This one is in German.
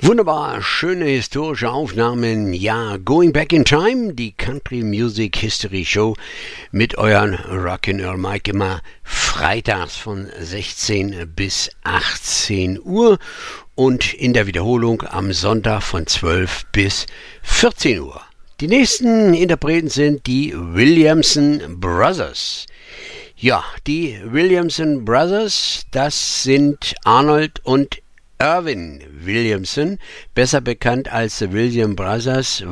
Wunderbar, schöne historische Aufnahmen. Ja, Going Back in Time, die Country Music History Show mit euren Rock'n'Roll Mike immer freitags von 16 bis 18 Uhr und in der Wiederholung am Sonntag von 12 bis 14 Uhr. Die nächsten Interpreten sind die Williamson Brothers. Ja, die Williamson Brothers, das sind Arnold und Irvin Williamson, besser bekannt als The Williams Brothers,